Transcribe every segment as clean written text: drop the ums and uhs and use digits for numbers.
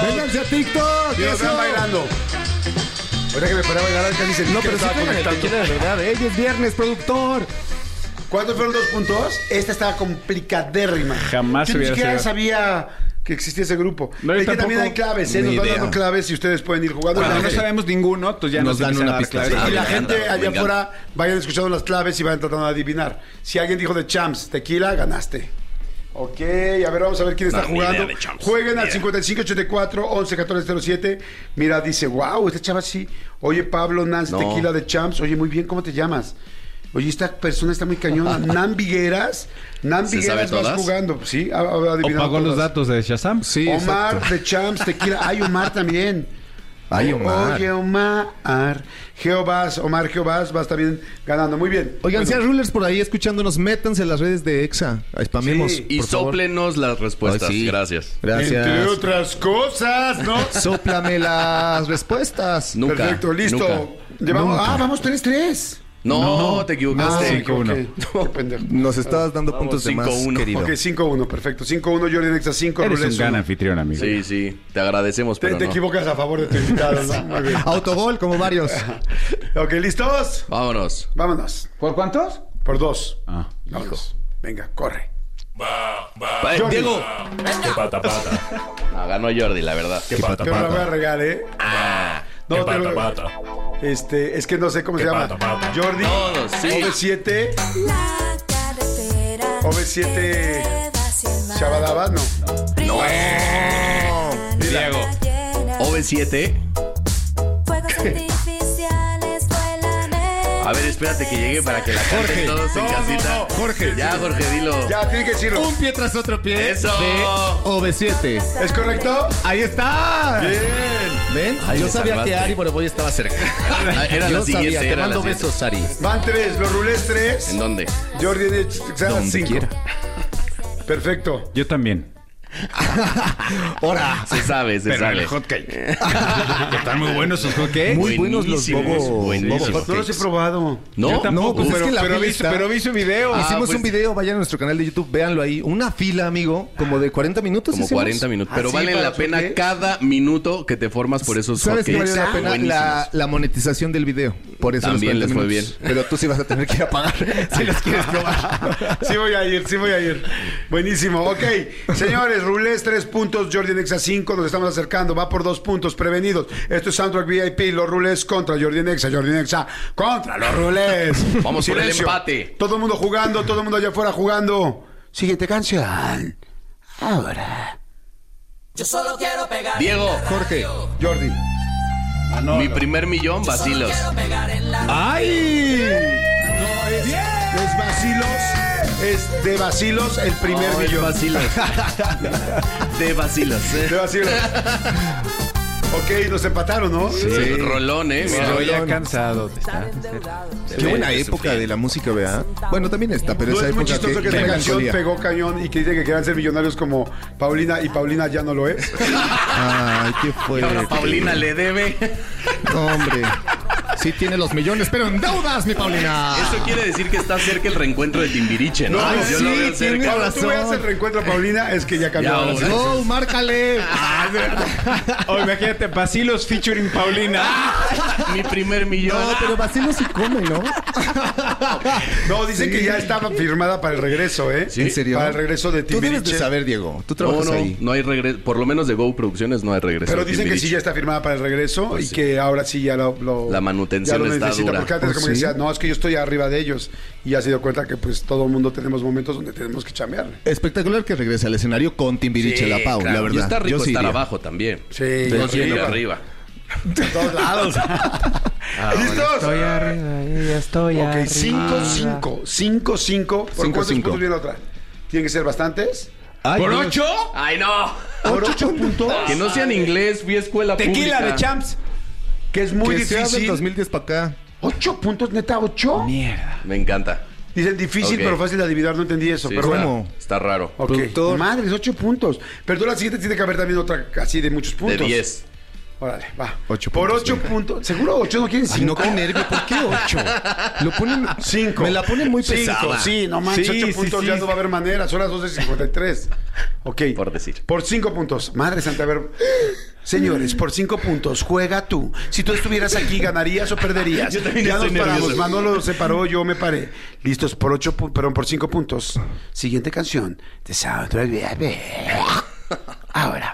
¡Vénganse a TikTok! Y nos están bailando. Ahora que me paré a bailar, casi se No, pero sí con el tequila de verdad. Hoy es viernes, productor. ¿Cuántos fueron 2 puntos? Esta estaba complicadérrima. Jamás Yo ni hubiera siquiera sido. sabía que existía ese grupo. No, yo es que tampoco. también hay claves, ¿eh? Nos Ni van idea. dando claves y ustedes pueden ir jugando. Cuando La no gente- sabemos ninguno, pues ya Nos dan empiezan una a dar pista. claves. y la me gente encanta, allá me afuera vayan escuchando las claves y vayan tratando de adivinar. Si alguien dijo de Champs, tequila, ganaste. Ok, a ver, vamos a ver quién está No, ni jugando. idea de Champs, Jueguen ni al idea. 5584 11 14 07. Mira, dice, wow, esta chava sí. Oye, Pablo Nance, No. tequila de Champs. Oye, muy bien, ¿cómo te llamas? Oye, esta persona está muy cañona. Nan Vigueras. Nan ¿Se Vigueras sabe vas todas? jugando. Sí, ha ¿O adivinado pagó los todas. datos de Shazam? Sí, Omar exacto. de Champs, tequila. Ay, Omar también. Ay, Omar. Oye, Omar. Omar Jehovás, vas también ganando. Muy bien. Oigan, Bueno, si hay rulers por ahí escuchándonos, métanse en las redes de EXA. Spamemos, Sí. Y por favor. sóplenos las respuestas. Ay, sí. Gracias. Gracias. entre otras cosas, ¿no? Sóplame las respuestas. Nunca. Perfecto, listo. Nunca. Llevamos, Nunca. vamos 3-3. No, te equivocaste. Ah, 5-1. ok. Qué pendejo. Nos estabas dando Vamos, puntos de más, 5-1. querido. Ok, 5-1, perfecto. 5-1, Jordi Nexa 5, Eres un Rules gran 1. anfitrión, amigo. Sí, sí. Te agradecemos, Te pero no. equivocas a favor de tu invitado, ¿no? Muy bien. Autogol, como varios. Ok, ¿listos? Vámonos. Vámonos. ¿Por cuántos? Por 2. Ah. Vámonos. Venga, corre. Jordi. Diego. ¿Qué pata? No, ganó Jordi, la verdad. ¿Qué pata, Te la voy a pata? regalar, ¿eh? ¿Qué No, te pata, lo... pata? Es que no sé cómo ¿Qué se llama. pata? Jordi. Todos, sí. OV7. La carretera. OV7. Chabadaba, no. No. Diego. OV7. Fuegos artificiales vuelan en A ver, espérate que llegue para que la canten todos en casita. Jorge. Ya, Jorge, dilo. Ya, tiene que decirlo. Un pie tras otro pie. Eso. De OV7. ¿Es correcto? Ahí está. Bien. ¿Ven? Ay, Yo me sabía salvaste. que Ari Boroboy estaba cerca. Era Yo la siguiente. sabía. Te Era la mando siguiente. besos, Ari. Van 3, los rulés 3. ¿En dónde? Jordi Nexa Donde 5. quiera. Perfecto. Yo también. Ahora. Se sabe, se sabe. hotcake. Están muy buenos esos hotcakes. Muy buenos los Buenísimos, bobo. buenísimos. bobo No los he probado. No, Yo tampoco, No, pues es que la pero, fila vi, está- pero vi su video. Hicimos pues- un video, vayan a nuestro canal de YouTube, véanlo ahí. Una fila, amigo, como de 40 minutos. como hicimos. 40 minutos. ¿Ah, Pero sí, vale para la los pena hotcakes? cada minuto que te formas por esos ¿Sabes qué hotcakes. valió la pena? Buenísimos. La monetización del video. Por eso También los 40 les fue minutos. Pero tú sí vas a tener que ir a pagar si los quieres probar. Sí voy a ir. Buenísimo. Ok, señores, rulés 3 puntos, Jordi Nexa 5. Nos estamos acercando. Va por 2 puntos, prevenidos. Esto es Soundtrack VIP. Los rulés contra Jordi Nexa contra los rulés. Vamos por el empate. Todo el mundo jugando, todo el mundo allá afuera jugando. Siguiente canción. Ahora. Diego, Jorge. Jordi. mi primer millón, vacilos. ¡Ay! No, es vacilos. Es de vacilos el primer No, es millón. vacilos. De vacilos. De vacilos. Ok, nos empataron, ¿no? Sí. Rolón, mira. Estoy ya cansado de estar. Qué buena Sí, época sufrí. de la música, ¿verdad? Bueno, también está, pero No esa es muy época chistoso que esta me canción dolía. pegó cañón y que dicen que quieran ser millonarios como Paulina y Paulina ya no lo es. Ay, qué Y fue. ahora Paulina le debe. No, hombre. Sí tiene los millones, pero en deudas, mi Paulina. Eso quiere decir que está cerca el reencuentro de Timbiriche, ¿no? No, Yo sí, lo veo tiene cerca. Cuando tú veas el reencuentro Paulina es que ya cambió. Ya, la ahora. situación. ¡Oh, márcale! Oh, imagínate, Vacilos featuring Paulina. Mi primer millón. No, pero Bacilo sí come, ¿no? No, dicen que ya estaba firmada para el regreso, ¿eh? ¿En serio? Para el regreso de Tú debes de Timbiriche. saber, Diego. Tú No, trabajas no, ahí. no hay regreso. Por lo menos de Go Producciones no hay regreso. Pero de dicen que sí Timbiriche. ya está firmada para el regreso Pues y sí. que ahora sí ya lo La manutención ya lo está necesita. dura. Porque antes ¿Oh, como sí? decía, no, es que yo estoy arriba de ellos. Y ya se dio cuenta que pues todo el mundo tenemos momentos donde tenemos que chambearle. Espectacular que regrese al escenario con Timbiriche, Sí, la Pau, claro. la verdad. Y está rico Yo sí estar iría. abajo también. Sí, No yo sí siempre iba. arriba. De todos lados. ¿Listos? arriba, ya estoy Ok, 5-5. 5-5. ¿Por 5-5. cuántos puntos viene la otra? ¿Tienen que ser bastantes? Ay, ¿Por Dios. 8? ¡Ay, no! ¿Por 8 puntos? Que no sean inglés, fui a escuela Tequila pública. de Champs. Que es muy Que sea del difícil. 2010 para acá. 8 puntos, neta, 8. Mierda. Me encanta. Dicen difícil, Ok. pero fácil de adivinar, no entendí eso. Sí, pero está, bueno. está raro. Ok. Productor. Madres, 8 puntos. Pero tú la siguiente tiene que haber también otra así de muchos De puntos. 10. Órale, va. 8 Por puntos, 8 venga. puntos. ¿Seguro 8 no quieren 5? Ay, no, qué nervio. ¿Por qué 8? Lo ponen... 5. Me la ponen muy pesada. 5, sí, no manches, Sí, 8 sí, puntos sí. ya no va a haber manera. Son las 12:53. Ok. Por decir. Por 5 puntos. Madre santa, a ver. Señores, por 5 puntos, juega tú. Si tú estuvieras aquí, ¿ganarías o perderías? Yo también Ya nos estoy paramos. nervioso. Manolo se paró, yo me paré. Listos por 5 puntos. Siguiente canción. The Soundtrack VIP. Ahora.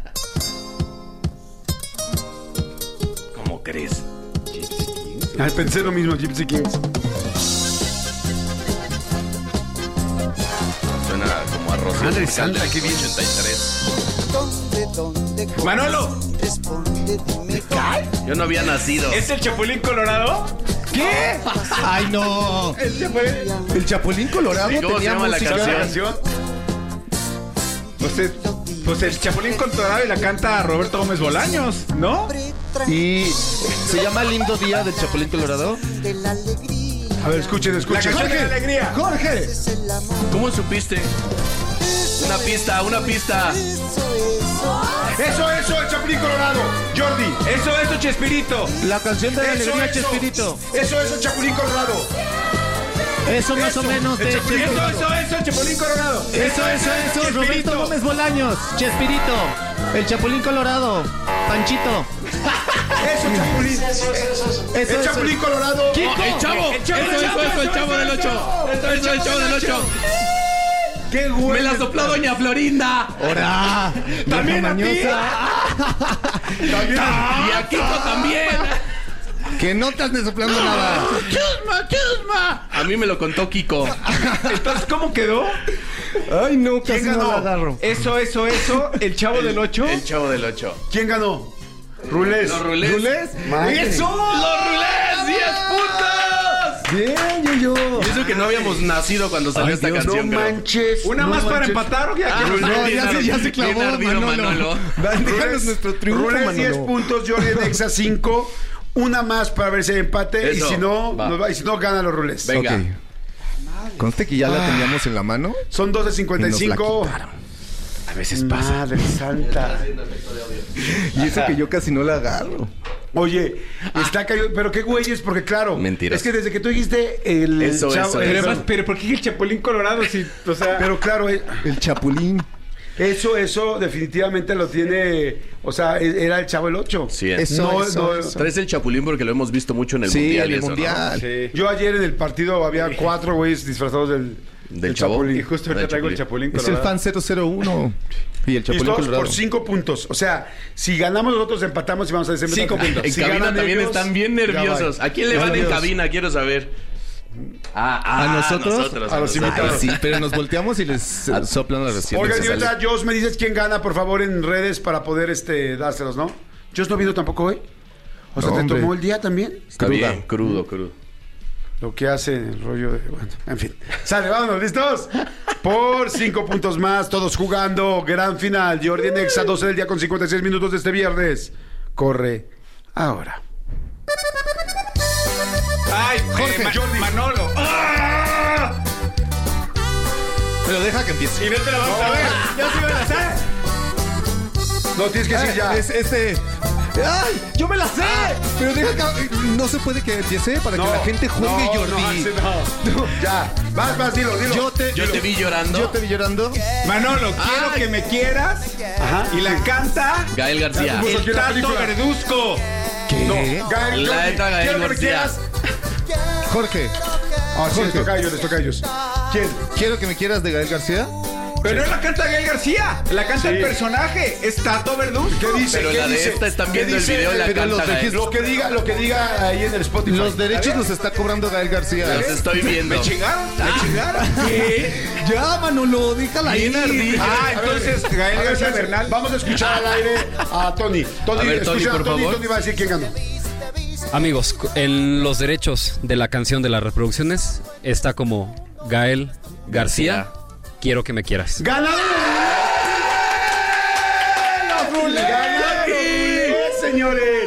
¿Cómo crees? Ay, pensé lo mismo, Gypsy Kings. Suena como a Rocío Madre Dúrcal santa, del qué bien. 83. Manolo, Yo no había nacido. ¿es el Chapulín Colorado? ¿Qué? Ay, no. El Chapulín Colorado ¿Y cómo se tenía llama la música. canción? Pues el Chapulín Colorado y la canta Roberto Gómez Bolaños, ¿no? Y se llama Lindo Día del Chapulín Colorado. A ver, escuchen. La canción de la alegría. Jorge. ¿Cómo supiste? Una pista. Eso, el Chapulín Colorado. Jordi. Eso, Chespirito. La canción de la Eso, alegría, eso. Chespirito. Eso, el Chapulín Colorado. Eso más o menos de Chespirito. Eso, Chapulín Colorado. Eso. Roberto Chespirito. Gómez Bolaños. Chespirito. El Chapulín Colorado. Panchito. Eso, Chapulín. El Chapulín Colorado. Oh, el chavo. Eso, el chavo del 8. Eso, el chavo del 8. ¡Qué güey! Me la sopló Doña Florinda. ¡Hora! También a ti. Y a Kiko también. Que no estás ni soplando nada. ¡Chusma! A mí me lo contó Kiko. Entonces, ¿cómo quedó? Ay, no, casi ¿Quién no ganó? la agarro. Eso, el Chavo del 8. El chavo del 8. ¿Quién ganó? Rulés. Los rulés. ¿Rulés? ¡Eso! ¡Los rulés! ¡10 puntos! Bien, yo. Y eso que no habíamos nacido cuando salió esta No canción, creo. manches. Una no más para manches. empatar o ya. Rulés, No, bien ya se clavó, bien ardido, Manolo. Déjanos Rulés, nuestro triunfo, Rulés 10 Manolo. puntos, Jordi Nexa 5. Una más para ver si hay empate. Eso, Y si no, va. y si no, ganan los rulés. Venga. Ok. Conste que ya la teníamos en la mano. Son 2 de Y nos la 55. quitaron. A veces pasa. Madre santa. Y eso que yo casi no la agarro. Oye, está cayendo. Pero qué güeyes, porque claro. Mentiras. Es que desde que tú dijiste el. Eso, chavo- eso, el- Pero además, pero ¿por qué el Chapulín Colorado si, o sea, Pero claro, El Chapulín. eso definitivamente lo tiene. O sea, era el Chavo el 8. Sí, Eso, eso. Traes el chapulín porque lo hemos visto mucho en el Sí, mundial. en y el eso, ¿no? mundial. sí. Yo ayer en el partido había 4 güeyes disfrazados del Chavo. Chapulín. Y justo ahorita Del traigo el Chapulín Es el Colorado. fan 001. Y el Y Chapulín todos Colorado. por 5 puntos. O sea, si ganamos nosotros empatamos y vamos a decir 5 puntos. En Si cabina ganan también ellos, están bien ya nerviosos. va. ¿A quién le van en Nerviosos. cabina? Quiero saber. ¿A nosotros? A los invitados. Ay, sí, pero nos volteamos y les soplan la recién. Oigan, Se y sale. ahorita, Jos, me dices quién gana, por favor, en redes para poder dárselos, ¿no? Jos no vino tampoco hoy. O sea, No, ¿te hombre. tomó el día también? Está bien, crudo. Lo que hace el rollo de... Bueno, en fin. Sale, vámonos, ¿listos? Por 5 puntos más, todos jugando. Gran final. Jordi Nexa, 12 del día con 56 minutos de este viernes. Corre ahora. Ay, Jorge, Jordi. Manolo. ¡Ah! Pero deja que empiece. Y no te la vamos a ver. Ya se iban a hacer. No, tienes que decir ya. Es ¡ay! ¡Yo me la sé! Pero deja que... No se puede que empiece para que la gente juegue, Jordi. No. Ya. Vas, dilo. Yo te vi llorando. Yo te vi llorando. Manolo, quiero Ay. que me quieras. Ajá. Y la canta Gael García. puso aquí el la Tato película. Verduzco. ¿Qué? No. Gael, La Jordi, neta, Gael quiero que me García. quieras. Jorge, Ah, sí, les Jorge. toca a ellos. ¿Quién? quiero que me quieras de Gael García. Pero no la canta Gael García. La canta el personaje. Es Tato Verduzco. ¿Qué dice? Pero ¿Qué la de dice? esta están ¿Qué viendo el dice? video y la Pero canta los Gael. Lo que diga ahí en el Spotify. Los derechos los está cobrando Gael García. Los estoy viendo. ¿Me chingaron? ¿Me chingaron? Ya, Manolo, déjala Bien ardido. Ah, entonces Gael A ver, García espérate, Bernal. vamos a escuchar al aire a Tony. A ver, Tony, escucha por a Tony. favor. Tony va a decir quién ganó. Amigos, en los derechos de la canción de las reproducciones está como Gael García. Quiero que me quieras. ¡Ganaron! ¡Ganaron! Señores,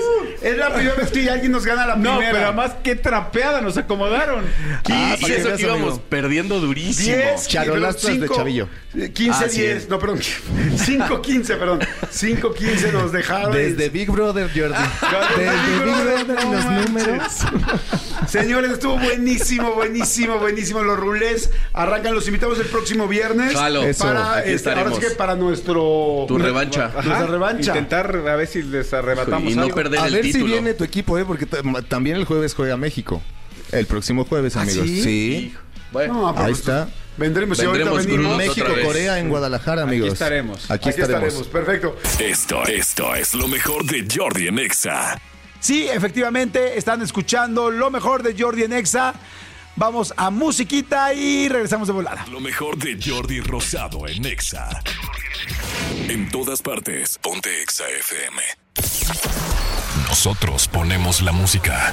Es la primera vez que alguien nos gana la No, primera. pero además qué trapeada nos acomodaron. Y eso que íbamos perdiendo durísimo. 10, Charolastras de Chavillo. 15, Así 10. es. No, perdón. 5, 15, perdón. 5, 15 nos dejaron. Desde Big Brother, Jordi. Desde Big Brother, no los manches. números. Señores, estuvo buenísimo. Los rulés arrancan. Los invitamos el próximo viernes. Jalo. Eso, Para, aquí estaremos. ahora sí que para nuestro... Tu revancha. Nuestra revancha. Intentar a ver si les arrebatamos Y no algo. perder A el ver si título. viene tu equipo, porque también el jueves juega México. El próximo jueves, amigos. ¿sí? Sí. Bueno, No, pero Ahí pues, está. Vendremos y ahorita Vendremos venimos. crudos. otra vez. México-Corea en Guadalajara, amigos. estaremos. Aquí Aquí estaremos. Perfecto. Esto es lo mejor de Jordi en Exa. Sí, efectivamente, están escuchando lo mejor de Jordi en Exa. Vamos a musiquita y regresamos de volada. Lo mejor de Jordi Rosado en Exa. En todas partes. Ponte Exa FM. Nosotros ponemos la música.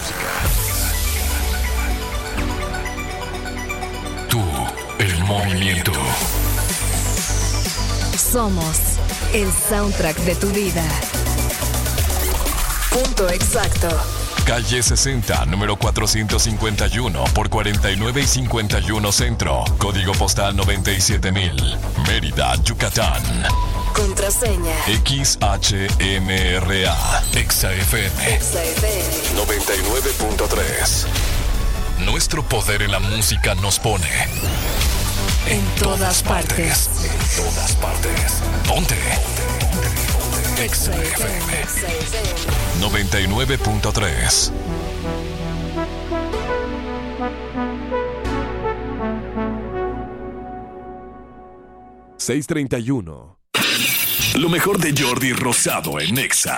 Tú, el movimiento. Somos el soundtrack de tu vida. Punto exacto. Calle 60, número 451 por 49 y 51 Centro. Código postal 97000. Mérida, Yucatán. Contraseña. XHMRA. ExaFM XFM. 99.3. Nuestro poder en la música nos pone En todas partes. En todas partes. Ponte. XaFM 99.3. ...6:31... Lo mejor de Jordi Rosado en Exa.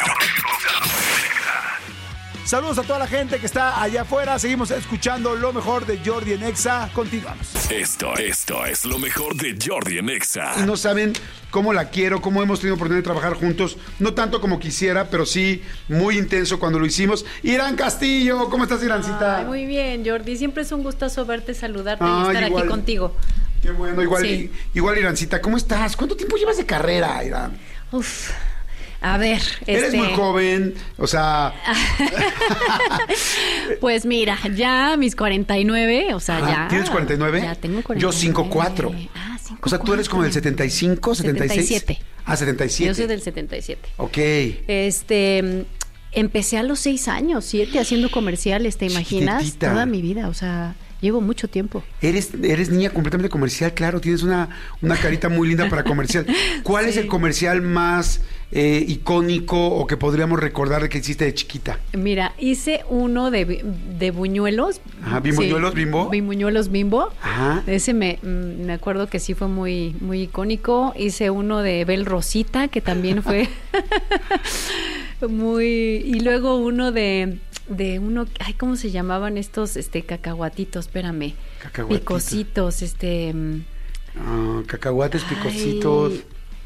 Saludos a toda la gente que está allá afuera. Seguimos escuchando lo mejor de Jordi en Exa. Continuamos. Esto es lo mejor de Jordi en Exa. No saben cómo la quiero, cómo hemos tenido oportunidad de trabajar juntos. No tanto como quisiera, pero sí muy intenso cuando lo hicimos. Irán Castillo, ¿cómo estás, Irancita? Ay, muy bien, Jordi. Siempre es un gustazo verte, saludarte Ay, y estar igual. aquí contigo. Qué bueno, igual, Sí. igual Irancita, ¿cómo estás? ¿Cuánto tiempo llevas de carrera, Irán? Uf. A ver, Eres muy joven, o sea... Pues mira, ya mis 49, o sea, ya. ¿Tienes 49? Ya tengo 49. Yo 5'4". Ah, 5'4". O sea, tú eres como del 75, 76. 77. Ah, 77. Yo soy del 77. Ok. Empecé a los 6 años, 7, haciendo comerciales, ¿te imaginas? Chiquitita. Toda mi vida, o sea, llevo mucho tiempo. Eres niña completamente comercial, claro, tienes una carita muy linda para comercial. ¿Cuál es el comercial más icónico o que podríamos recordar de que hiciste de chiquita? Mira, hice uno de buñuelos. Ajá, ¿Bimbuñuelos, Bimbo? Bimbuñuelos Bimbo. Ajá. Ese me acuerdo que sí fue muy, muy icónico. Hice uno de Bel Rosita, que también fue muy... Y luego uno de uno... Ay, ¿cómo se llamaban estos cacahuatitos? Espérame. Cacahuatitos. Picositos, cacahuates, picositos.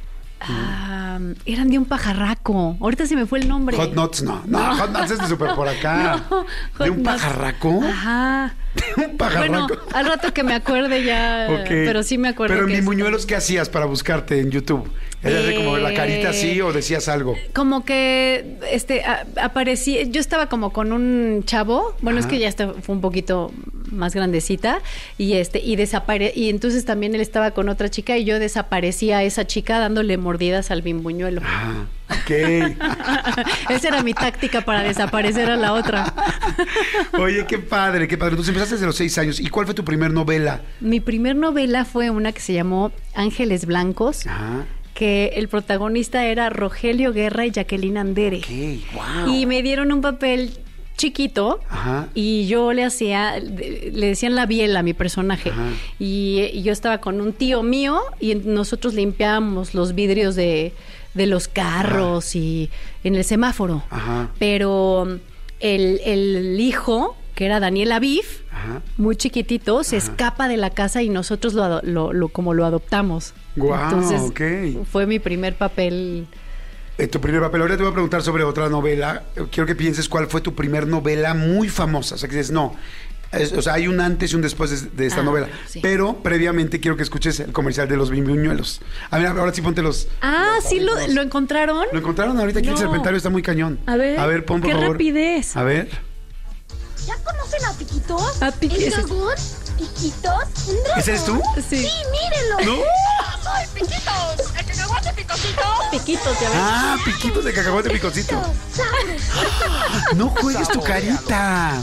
Eran de un pajarraco. Ahorita se me fue el nombre. Hot Nuts, no. Hot Nuts es de súper por acá. No, ¿De un Hot Nuts. pajarraco? Ajá. ¿De un pajarraco? Bueno, al rato que me acuerde ya. Ok. Pero sí me acuerdo. Pero en que Bimbuñuelos, ¿qué hacías para buscarte en YouTube? ¿Era como la carita así o decías algo? Como que aparecí, yo estaba como con un chavo, bueno, Ajá. es que ya fue un poquito más grandecita y y entonces también él estaba con otra chica y yo desaparecía a esa chica dándole mordidas al bimbuñuelo. Ah, ok. Esa era mi táctica para desaparecer a la otra. Oye, qué padre, qué padre. Entonces empezaste desde los 6 años. ¿Y cuál fue tu primer novela? Mi primer novela fue una que se llamó Ángeles Blancos. Ajá. Que el protagonista era Rogelio Guerra y Jacqueline Andere. Ok, wow. Y me dieron un papel chiquito. Ajá. Y yo le decían la biela a mi personaje. Ajá. Y yo estaba con un tío mío y nosotros limpiábamos los vidrios de los carros y en el semáforo. Ajá. Pero el hijo, que era Daniel Aviv, Ajá. muy chiquitito, se escapa de la casa y nosotros lo adoptamos. Guau, Entonces, ok. fue mi primer papel. Tu primer papel. Ahora te voy a preguntar sobre otra novela. Quiero que pienses cuál fue tu primer novela muy famosa. O sea, que dices, no, O sea, hay un antes y un después de esta novela. Sí. Pero previamente quiero que escuches el comercial de los bimbuñuelos. A ver, ahora sí ponte los... Sí, lo encontraron. Lo encontraron ahorita aquí en el Serpentario, está muy cañón. A ver, pon por qué favor. rapidez. A ver. ¿Ya conocen a Piquitos? A ¿El dragón? ¿Piquitos? ¿Un dragón? ¿Ese eres tú? Sí. Sí, mírenlo. ¿No? ¡Soy Piquitos! ¡El cacahuate picosito! Piquitos, ya ves. Ah, piquitos de cacahuate picosito. No juegues tu carita.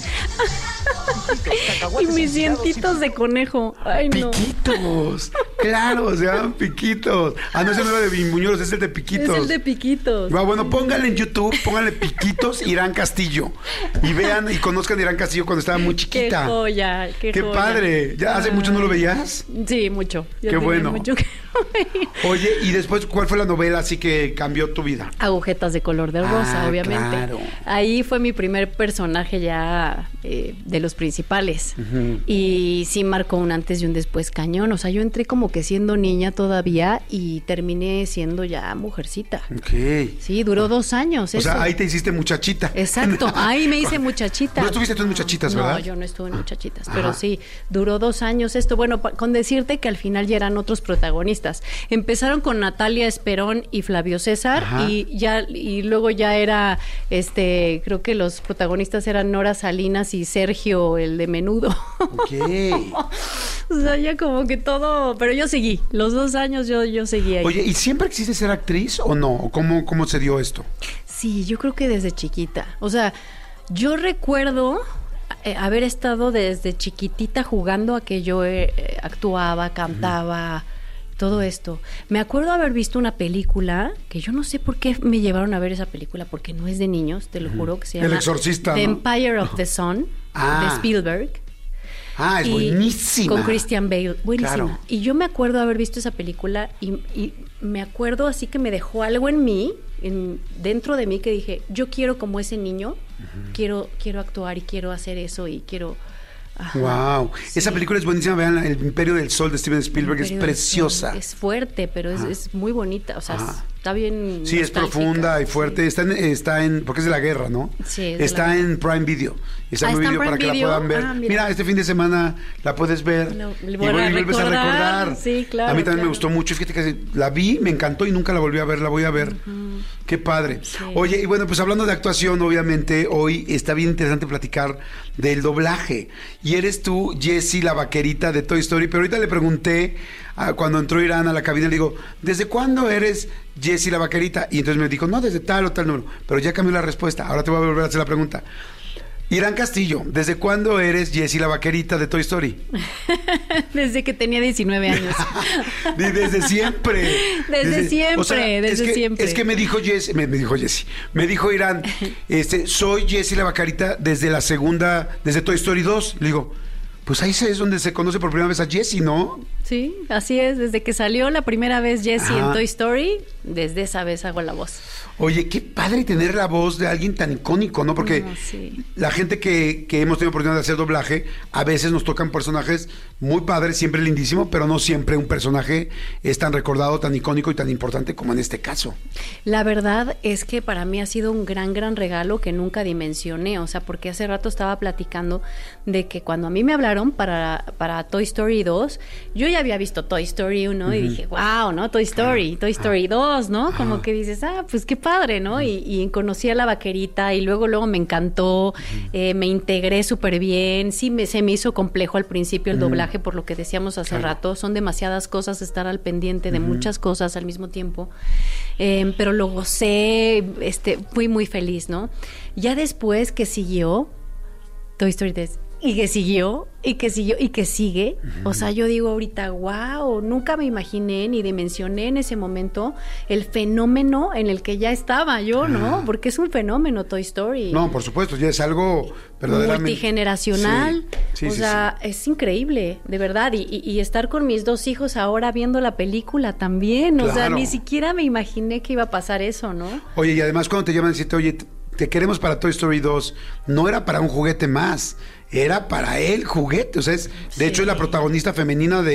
Y mis dientitos de conejo. Ay, no. Piquitos. Claro, se llaman piquitos. No, ese no era de bimbuñuelos, es el de piquitos. Es el de piquitos. Bueno, pónganle en YouTube, pónganle piquitos Irán Castillo. Y vean y conozcan a Irán Castillo cuando estaba muy chiquita. Qué joya, qué Qué joya. padre. ¿Ya hace mucho no lo veías? Sí, mucho. Ya Qué tenía bueno. mucho que no veía. Oye, y después, ¿cuál fue la novela así que cambió tu vida? Agujetas de color de rosa, obviamente. Claro. Ahí fue mi primer personaje ya de los principales. Ujú. Y sí marcó un antes y un después cañón. O sea, yo entré como que siendo niña todavía y terminé siendo ya mujercita. Ok. Sí, duró 2 años. O eso. sea, ahí te hiciste muchachita. Exacto, ahí me hice muchachita. No estuviste tú en Muchachitas, ¿verdad? No, yo no estuve en Muchachitas, Ajá. pero sí, duró 2 años esto. Bueno, con decirte que al final ya eran otros protagonistas. Empezaron con Natalia Esperón y Flavio César. Ajá. y luego ya era, creo que los protagonistas eran Nora Salinas y Sergio, el de Menudo. Ok. O sea, ya como que todo, pero yo seguí, los 2 años yo seguí ahí. Oye, ¿y siempre quisiste ser actriz o no? ¿O ¿Cómo se dio esto? Sí, yo creo que desde chiquita. O sea, yo recuerdo haber estado desde chiquitita jugando a que yo actuaba, cantaba, todo esto. Me acuerdo haber visto una película que yo no sé por qué me llevaron a ver esa película, porque no es de niños, te lo juro, que se llama El Exorcista, The ¿no? Empire of the Sun, de Spielberg. Es Y buenísima. Con Christian Bale, buenísima. Claro. Y yo me acuerdo haber visto esa película y me acuerdo así que me dejó algo en mí, dentro de mí, que dije, yo quiero como ese niño, quiero actuar y quiero hacer eso y quiero... Ajá, Wow, sí. esa película es buenísima. Vean, El Imperio del Sol de Steven Spielberg, es Imperio del preciosa. Sol. Es fuerte, pero es muy bonita. O sea, Ajá. está bien. Sí, es nostálgica. profunda y fuerte. Sí. Está en porque es de la guerra, ¿no? Sí, es de está la en Prime Video. Está en ¿está en video para Prime que Video? la puedan ver. Ah, mira. mira. Este fin de semana la puedes ver. Le y voy a vuelves a recordar. Sí, claro. A mí también claro. me gustó mucho. Fíjate que la vi, me encantó y nunca la volví a ver. La voy a ver. Qué padre. Sí. Oye, y bueno, pues hablando de actuación, obviamente, hoy está bien interesante platicar del doblaje. Y eres tú, Jessie, la vaquerita de Toy Story. Pero ahorita le pregunté, cuando entró Irán a la cabina, le digo, ¿desde cuándo eres Jessie, la vaquerita? Y entonces me dijo, no, desde tal o tal número. Pero ya cambió la respuesta. Ahora te voy a volver a hacer la pregunta. Irán Castillo, ¿desde cuándo eres Jessie, la vaquerita de Toy Story? Desde que tenía 19 años. Desde siempre. Desde siempre, desde siempre. Es que me dijo Jessie, me dijo Irán, soy Jessie, la vaquerita desde la segunda, desde Toy Story 2. Le digo, pues ahí es donde se conoce por primera vez a Jessie, ¿no? Sí, así es. Desde que salió la primera vez Jessie Ajá. en Toy Story, desde esa vez hago la voz. Oye, qué padre tener la voz de alguien tan icónico, ¿no? Porque No, sí. la gente que hemos tenido oportunidad de hacer doblaje, a veces nos tocan personajes muy padres, siempre lindísimo, pero no siempre un personaje es tan recordado, tan icónico y tan importante como en este caso. La verdad es que para mí ha sido un gran regalo que nunca dimensioné, o sea, porque hace rato estaba platicando de que cuando a mí me hablaron para Toy Story 2, yo ya había visto Toy Story 1 y dije, wow, ¿no? Toy Story 2, ¿no? Como que dices, pues qué padre, ¿no? Y conocí a la vaquerita y luego me encantó, me integré súper bien, sí se me hizo complejo al principio el doblaje por lo que decíamos hace rato, son demasiadas cosas estar al pendiente de muchas cosas al mismo tiempo, pero lo gocé, fui muy feliz, ¿no? Ya después que siguió Toy Story 3 y que siguió y que siguió y que sigue, o sea, yo digo ahorita, wow, nunca me imaginé ni dimensioné en ese momento el fenómeno en el que ya estaba yo, ¿no? Porque es un fenómeno Toy Story. No, por supuesto, ya es algo verdaderamente multigeneracional. Sí, o sea, es increíble, de verdad. Y estar con mis 2 hijos ahora viendo la película también. O sea, Claro. ni siquiera me imaginé que iba a pasar eso, ¿no? Oye, y además cuando te llaman y decirte, oye, te queremos para Toy Story 2, no era para un juguete más, era para el juguete. O sea, de hecho es la protagonista femenina de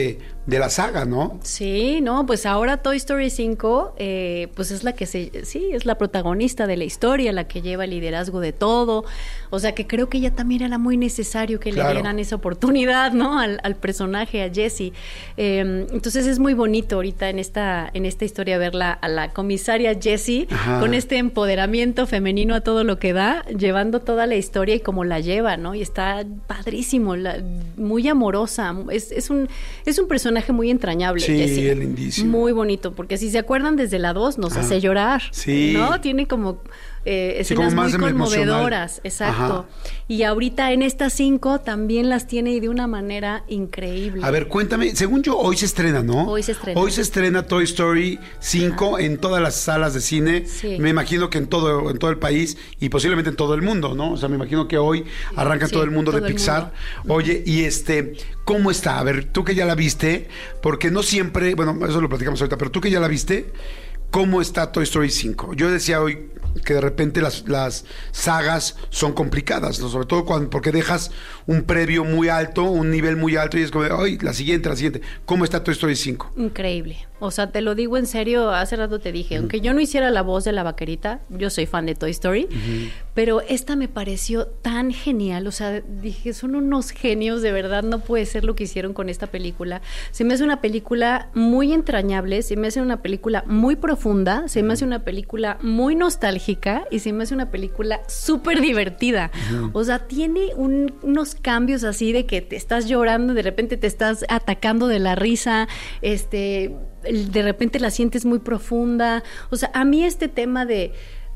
de la saga, ¿no? Sí, no, pues ahora Toy Story 5, pues es la que es la protagonista de la historia, la que lleva el liderazgo de todo. O sea que creo que ya también era muy necesario que le dieran esa oportunidad, ¿no? Al personaje, a Jessie. Entonces es muy bonito ahorita en esta historia verla a la comisaria Jessie con este empoderamiento femenino a todo lo que da, llevando toda la historia y cómo la lleva, ¿no? Y está padrísimo, muy amorosa. Es un personaje muy entrañable, Jessie. Sí, es lindísimo. Muy bonito, porque si se acuerdan desde la 2 nos hace llorar, ¿no? Tiene como escenas como muy emocional. conmovedoras, exacto. Y ahorita en estas 5 también las tiene de una manera increíble. A ver, cuéntame, según yo, hoy se estrena, ¿no? Hoy se estrena. Hoy se estrena Toy Story 5 en todas las salas de cine. Sí. Me imagino que en todo el país y posiblemente en todo el mundo, ¿no? O sea, me imagino que hoy arranca todo el mundo de Pixar. Oye, y ¿cómo está? A ver, tú que ya la viste, porque no siempre, bueno, eso lo platicamos ahorita, pero tú que ya la viste, ¿cómo está Toy Story 5? Yo decía hoy que de repente las sagas son complicadas, ¿no? Sobre todo porque dejas un previo muy alto, un nivel muy alto y es como, ¡ay, la siguiente! ¿Cómo está Toy Story 5? Increíble. O sea, te lo digo en serio, hace rato te dije, aunque yo no hiciera la voz de la vaquerita, yo soy fan de Toy Story, pero esta me pareció tan genial, o sea, dije, son unos genios, de verdad, no puede ser lo que hicieron con esta película. Se me hace una película muy entrañable, se me hace una película muy profunda, se me hace una película muy nostálgica y se me hace una película súper divertida. O sea, tiene unos cambios así de que te estás llorando, de repente te estás atacando de la risa, de repente la sientes muy profunda. O sea, a mí este tema de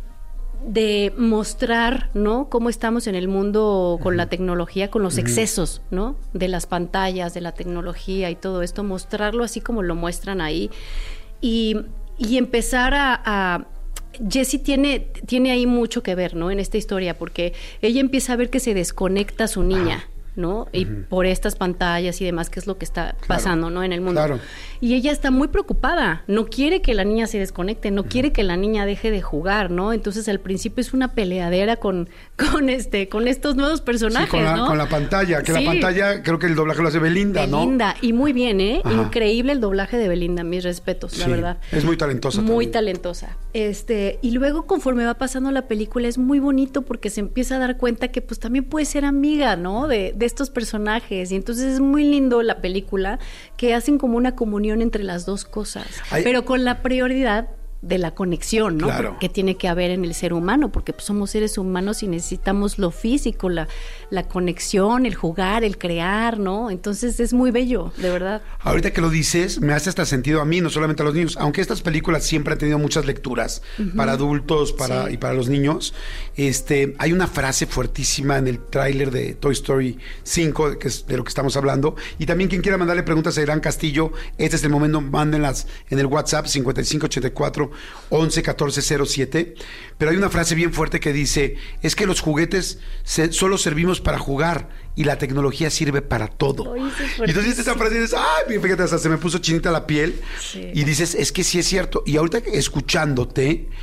mostrar, ¿no? Cómo estamos en el mundo con la tecnología, con los excesos, ¿no? De las pantallas, de la tecnología y todo esto, mostrarlo así como lo muestran ahí y empezar a Jessie tiene ahí mucho que ver, ¿no? En esta historia, porque ella empieza a ver que se desconecta su niña, ¿no? Y por estas pantallas y demás, que es lo que está pasando, ¿no? En el mundo. Claro. Y ella está muy preocupada, no quiere que la niña se desconecte, no quiere que la niña deje de jugar, ¿no? Entonces al principio es una peleadera con estos nuevos personajes, ¿no? Con la pantalla, que la pantalla creo que el doblaje lo hace Belinda, ¿no? Belinda, y muy bien, ¿eh? Increíble el doblaje de Belinda, mis respetos, la verdad. Es muy talentosa muy también. Talentosa. Y luego conforme va pasando la película es muy bonito porque se empieza a dar cuenta que pues también puede ser amiga, ¿no? De estos personajes, y entonces es muy lindo la película que hacen como una comunión entre las dos cosas, pero con la prioridad de la conexión, ¿no? Claro. Que tiene que haber en el ser humano, porque pues, somos seres humanos y necesitamos lo físico, la conexión, el jugar, el crear, ¿no? Entonces es muy bello, de verdad. Ahorita que lo dices, me hace hasta sentido a mí, no solamente a los niños, aunque estas películas siempre han tenido muchas lecturas para adultos y para los niños. Hay una frase fuertísima en el tráiler de Toy Story 5, que es de lo que estamos hablando, y también quien quiera mandarle preguntas a Irán Castillo, este es el momento, mándenlas en el WhatsApp 5584 111407, pero hay una frase bien fuerte que dice, es que los juguetes solo servimos para jugar y la tecnología sirve para todo. Y entonces esa frase dices, ay, fíjate, hasta se me puso chinita la piel, y dices, es que sí es cierto. Y ahorita escuchándote,